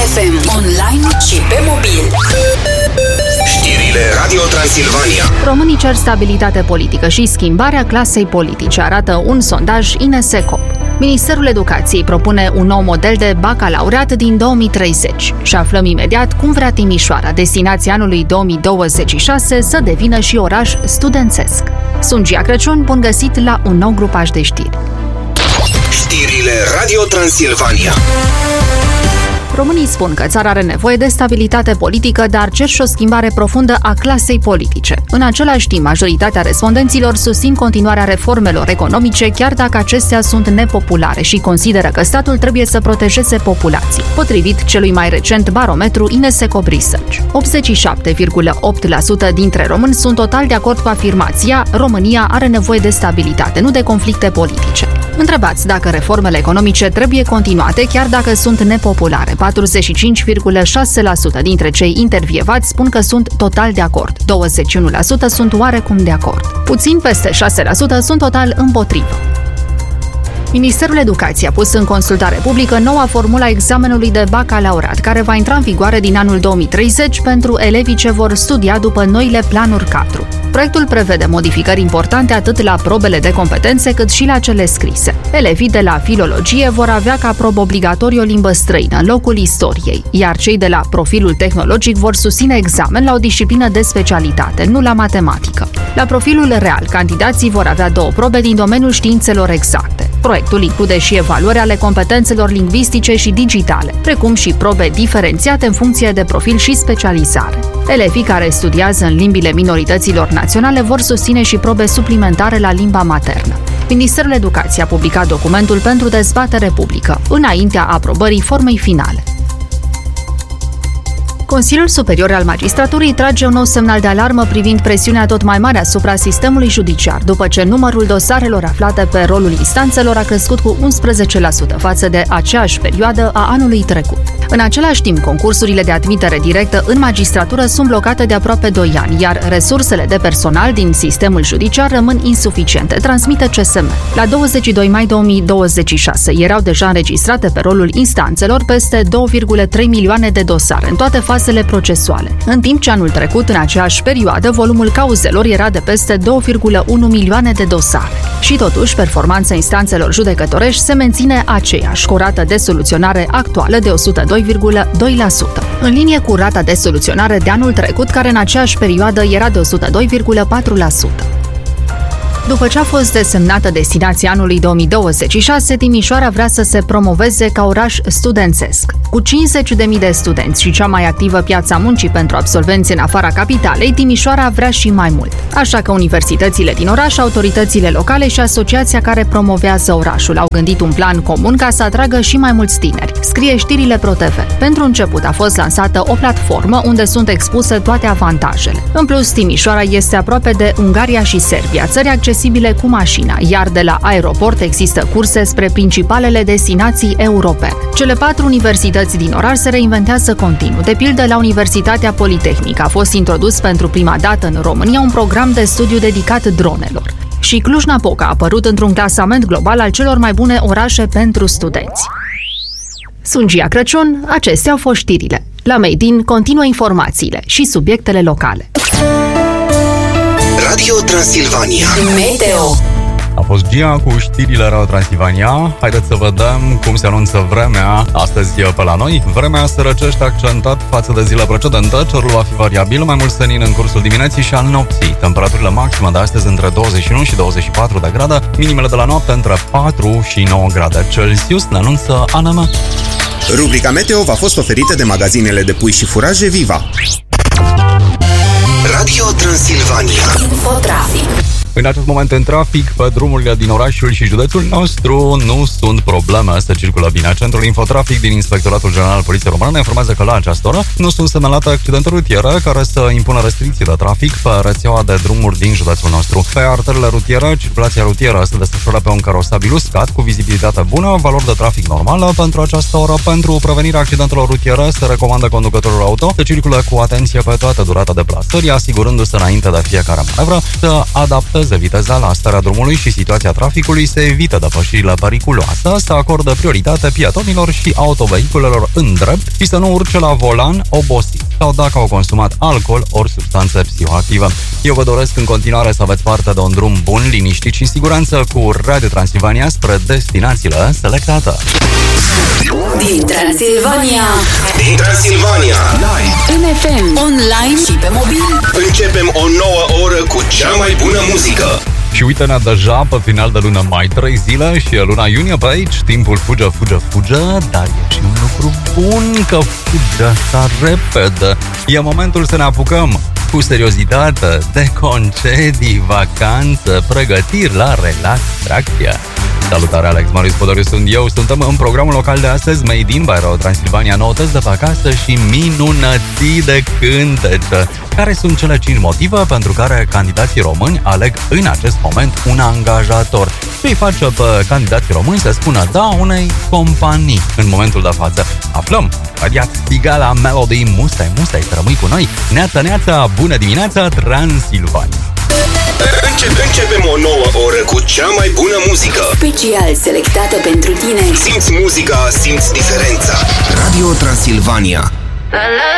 FM, online și pe mobil. Știrile Radio Transilvania. Românii cer stabilitate politică și schimbarea clasei politice, arată un sondaj INSECOP. Ministerul Educației propune un nou model de bacalaureat din 2030 și aflăm imediat cum vrea Timișoara, destinația anului 2026, să devină și oraș studențesc. Sunt Gia Crăciun, bun găsit la un nou grupaj de știri. Știrile Radio Transilvania. Românii spun că țara are nevoie de stabilitate politică, dar cer și o schimbare profundă a clasei politice. În același timp, majoritatea respondenților susțin continuarea reformelor economice, chiar dacă acestea sunt nepopulare și consideră că statul trebuie să protejeze populații, potrivit celui mai recent barometru INSECOP Research. 87,8% dintre români sunt total de acord cu afirmația: România are nevoie de stabilitate, nu de conflicte politice. Întrebați dacă reformele economice trebuie continuate, chiar dacă sunt nepopulare. 45,6% dintre cei intervievați spun că sunt total de acord. 21% sunt oarecum de acord. Puțin peste 6% sunt total împotrivă. Ministerul Educației a pus în consultare publică noua formulă a examenului de bacalaureat, care va intra în vigoare din anul 2030 pentru elevii ce vor studia după noile planuri cadru. Proiectul prevede modificări importante atât la probele de competențe cât și la cele scrise. Elevii de la filologie vor avea ca probă obligatorie o limbă străină în locul istoriei, iar cei de la profilul tehnologic vor susține examen la o disciplină de specialitate, nu la matematică. La profilul real, candidații vor avea două probe din domeniul științelor exacte. Proiectul include și evaluări ale competențelor lingvistice și digitale, precum și probe diferențiate în funcție de profil și specializare. Elevii care studiază în limbile minorităților naționale vor susține și probe suplimentare la limba maternă. Ministerul Educației a publicat documentul pentru dezbatere publică, înaintea aprobării formei finale. Consiliul Superior al Magistraturii trage un nou semnal de alarmă privind presiunea tot mai mare asupra sistemului judiciar, după ce numărul dosarelor aflate pe rolul instanțelor a crescut cu 11% față de aceeași perioadă a anului trecut. În același timp, concursurile de admitere directă în magistratură sunt blocate de aproape 2 ani, iar resursele de personal din sistemul judiciar rămân insuficiente, transmite CSM. La 22 mai 2026 erau deja înregistrate pe rolul instanțelor peste 2,3 milioane de dosare în toate fazele procesuale, în timp ce anul trecut, în aceeași perioadă, volumul cauzelor era de peste 2,1 milioane de dosare. Și totuși, performanța instanțelor judecătorești se menține aceeași, cu rată de soluționare actuală de 102,2%, în linie cu rata de soluționare de anul trecut, care în aceeași perioadă era de 102,4%. După ce a fost desemnată destinația anului 2026, Timișoara vrea să se promoveze ca oraș studențesc. Cu 50.000 de studenți și cea mai activă piața muncii pentru absolvenți în afara capitalei, Timișoara vrea și mai mult. Așa că universitățile din oraș, autoritățile locale și asociația care promovează orașul au gândit un plan comun ca să atragă și mai mulți tineri, scrie Știrile ProTV. Pentru început a fost lansată o platformă unde sunt expuse toate avantajele. În plus, Timișoara este aproape de Ungaria și Serbia, țări accesibile cu mașina, iar de la aeroport există curse spre principalele destinații europene. Cele 4 universități din oraș se reinventează continuu. De pildă, la Universitatea Politehnică a fost introdus pentru prima dată în România un program de studiu dedicat dronelor. Și Cluj-Napoca a apărut într-un clasament global al celor mai bune orașe pentru studenți. Sunt Gia Crăciun, acestea au fost știrile. La Made in continuă informațiile și subiectele locale. Radio Transilvania. Meteo. A fost Gia cu știrile Radio Transilvania. Haideți să vedem cum se anunță vremea astăzi pe la noi. Vremea se răcește accentat față de zilele precedente. Cerul va fi variabil, mai mult senin în cursul dimineții și al nopții. Temperaturile maxime de astăzi între 21 și 24 de grade, minimele de la noapte între 4 și 9 grade Celsius, ne anunță ANM. Rubrica Meteo v-a fost oferită de magazinele de pui și furaje Viva. Radio Transilvania. Infotrafic. În acest moment în trafic, pe drumurile din orașul și județul nostru nu sunt probleme, se circulă bine. Centrul Infotrafic din Inspectoratul General al Poliției Române ne informează că la această oră nu sunt semnalate accidente rutiere care să impună restricții de trafic pe rețeaua de drumuri din județul nostru. Pe arterele rutiere, circulația rutieră se desfășoară pe un carosabil uscat cu vizibilitate bună, valori de trafic normală pentru această oră. Pentru prevenirea accidentelor rutiere se recomandă conducătorilor auto să circulă cu atenție pe toată durata deplasării, asigurându-se înainte de fiecare manevră să adapteze scăză viteza la starea drumului și situația traficului, se evită depășirile periculoase, se acordă prioritate pietonilor și autovehiculelor în drept și să nu urce la volan obosit sau dacă au consumat alcool ori substanțe psihoactive. Eu vă doresc în continuare să aveți parte de un drum bun, liniștit și în siguranță cu Radio Transilvania spre destinațiile selectate. Din Transilvania, Live în FM, online și pe mobil. începem o nouă oră cu cea mai bună muzică. Și uite-ne deja pe final de lună mai 3 zile și e luna iunie pe aici. Timpul fuge, dar e și un lucru bun că fuge așa repede. E momentul să ne apucăm cu seriozitate de concedii, vacanțe, pregătiri la relax, tracție. Salutare, Alex Marius Podoriu sunt eu. Suntem în programul local de astăzi, Made in by Radio Transilvania, noutăți de pe acasă și minunății de cântece. Care sunt cele 5 motive pentru care candidații români aleg în acest moment un angajator? Ce îi face pe candidații români să spună da unei companii în momentul de față? Aflăm. Radiat Tigala Melody, mustai, să rămâi cu noi. Neața, bună dimineața, Transilvania. Începem o nouă oră cu cea mai bună muzică. Special selectată pentru tine. Simți muzica, simți diferența. Radio Transilvania. La la